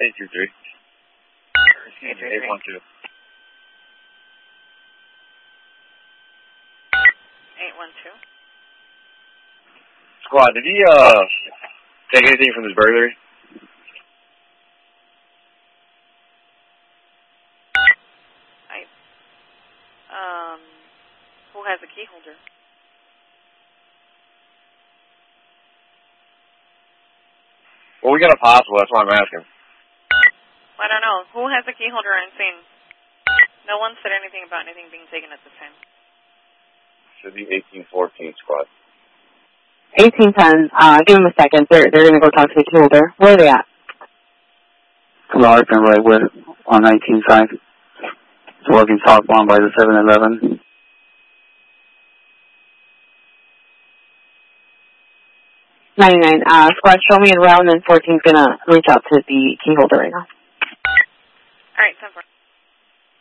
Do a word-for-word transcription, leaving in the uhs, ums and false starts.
eight two three. Excuse me, eight one two. eight one two. Squad, did he, uh, take anything from his burglary? I, um, who has a key holder? Well, we got a possible, that's why I'm asking. I don't know. Who has a key holder on scene? No one said anything about anything being taken at this time. Should be eighteen fourteen, squad. eighteen ten, uh, give them a second. They're, they're going to go talk to the key holder. Where are they at? Lark and Redwood on nineteen side. Working southbound by the seven eleven. ninety-nine, uh, squad, show me around, and fourteen's going to reach out to the key holder right now. All right, ten four.